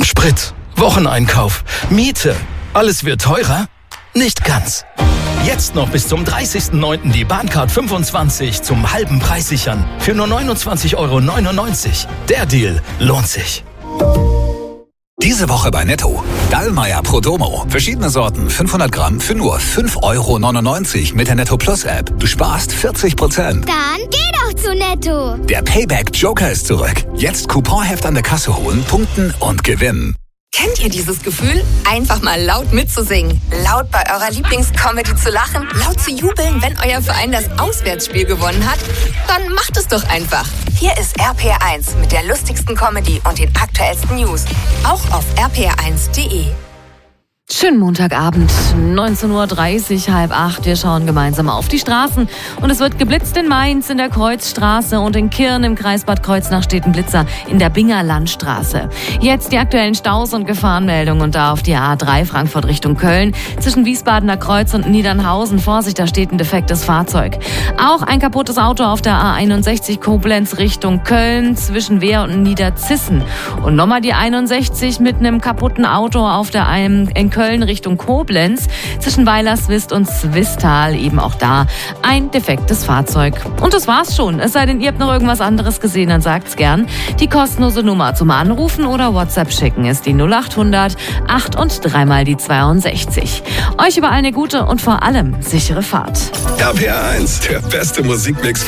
Sprit, Wocheneinkauf, Miete. Alles wird teurer? Nicht ganz. Jetzt noch bis zum 30.09. die Bahncard 25 zum halben Preis sichern. Für nur 29,99 €. Der Deal lohnt sich. Diese Woche bei Netto. Dallmayr Prodomo. Verschiedene Sorten, 500 Gramm für nur 5,99 € mit der Netto Plus App. Du sparst 40%. Dann geh doch zu Netto. Der Payback Joker ist zurück. Jetzt Couponheft an der Kasse holen, punkten und gewinnen. Kennt ihr dieses Gefühl? Einfach mal laut mitzusingen. Laut bei eurer Lieblingscomedy zu lachen. Laut zu jubeln, wenn euer Verein das Auswärtsspiel gewonnen hat. Dann macht es doch einfach. Hier ist RPR1 mit der lustigsten Comedy und den aktuellsten News. Auch auf rpr1.de. Schönen Montagabend, 19:30 Uhr, 7:30. Wir schauen gemeinsam auf die Straßen. Und es wird geblitzt in Mainz, in der Kreuzstraße und in Kirn im Kreis Bad Kreuznach steht ein Blitzer in der Binger Landstraße. Jetzt die aktuellen Staus und Gefahrenmeldungen und da auf die A3 Frankfurt Richtung Köln. Zwischen Wiesbadener Kreuz und Niedernhausen. Vorsicht, da steht ein defektes Fahrzeug. Auch ein kaputtes Auto auf der A61 Koblenz Richtung Köln zwischen Wehr und Niederzissen. Und nochmal die 61 mit einem kaputten Auto auf der in Köln Richtung Koblenz, zwischen Weilerswist und Zwistal, eben auch da ein defektes Fahrzeug. Und das war's schon. Es sei denn, ihr habt noch irgendwas anderes gesehen, dann sagt's gern. Die kostenlose Nummer zum Anrufen oder WhatsApp schicken ist die 0800 8 und 3 mal die 62. Euch überall eine gute und vor allem sichere Fahrt. RPR1, der beste Musikmix.